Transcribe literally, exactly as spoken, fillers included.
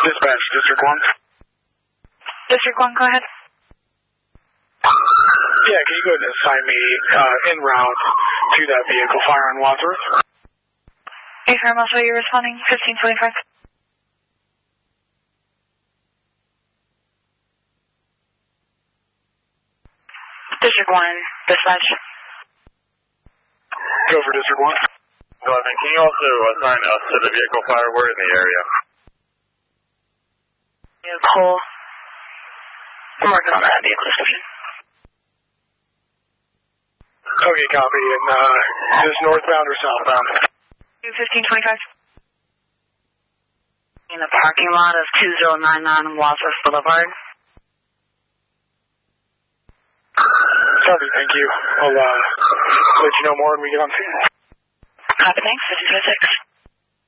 Dispatch, District one. District one, go ahead. Yeah, can you go ahead and assign me uh, en route to that vehicle fire on Wadsworth? Hey, Firm, I'll show you responding. fifteen twenty-five. District one, dispatch. Go for District one. eleven, can you also assign us to the vehicle fire? We're in the area. Vehicle. I'm working on that vehicle description. Okay, copy. And uh, is this northbound or southbound? fifteen twenty-five. In the parking lot of two zero nine nine Wadsworth Boulevard. Copy, thank you. I'll uh, let you know more when we get on scene. Copy, thanks. fifteen twenty-six.